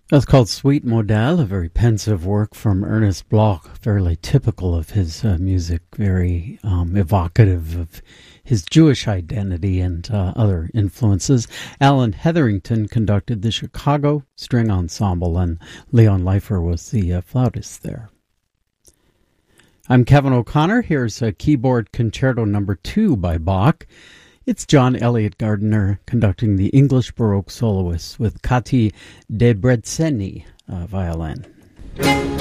That's called Suite Modale, a very pensive work from Ernest Bloch, fairly typical of his music, very evocative of his Jewish identity and other influences. Alan Hetherington conducted the Chicago String Ensemble, and Leon Leifer was the flautist there. I'm Kevin O'Connor. Here's a keyboard concerto number 2 by Bach. It's John Eliot Gardiner conducting the English Baroque soloists with Kati Debreceni violin.